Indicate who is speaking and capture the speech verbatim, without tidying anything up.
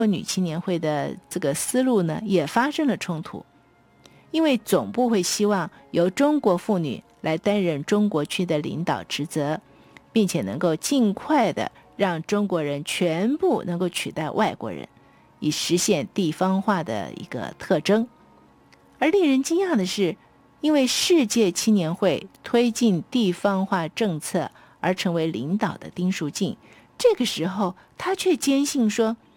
Speaker 1: 女青年会的这个思路呢，也发生了冲突。因为总部会希望由中国妇女来担任中国区的领导职责，并且能够尽快的让中国人全部能够取代外国人，以实现地方化的一个特征。而令人惊讶的是，因为世界青年会推进地方化政策而成为领导的丁书静，这个时候他却坚信说，